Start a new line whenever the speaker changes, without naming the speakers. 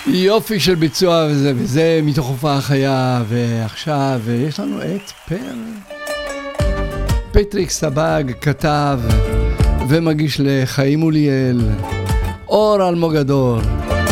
יופי של ביצוע וזה מתוך הופעה חיה. ועכשיו יש לנו את פטריק סבג כתב ומגיש לחיים אוליאל, אור אלמוגדור.